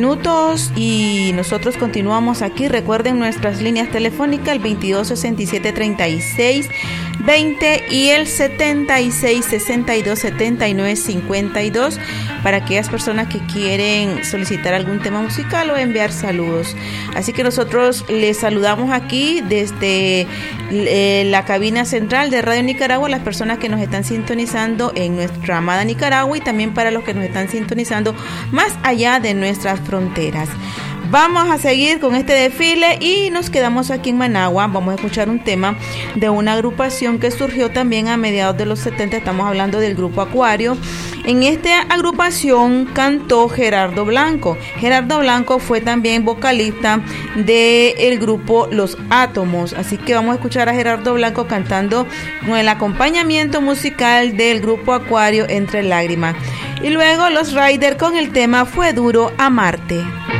Minutos y nosotros continuamos aquí. Recuerden nuestras líneas telefónicas, el 2267-3620 y el 7662-7952, para aquellas personas que quieren solicitar algún tema musical o enviar saludos. Así que nosotros les saludamos aquí desde la cabina central de Radio Nicaragua, las personas que nos están sintonizando en nuestra amada Nicaragua, y también para los que nos están sintonizando más allá de nuestras fronteras. Vamos a seguir con este desfile y nos quedamos aquí en Managua. Vamos a escuchar un tema de una agrupación que surgió también a mediados de los 70. Estamos hablando del Grupo Acuario. En esta agrupación cantó Gerardo Blanco. Gerardo Blanco fue también vocalista del grupo Los Átomos. Así que vamos a escuchar a Gerardo Blanco cantando con el acompañamiento musical del Grupo Acuario, Entre Lágrimas. Y luego Los Riders con el tema Fue Duro Amarte.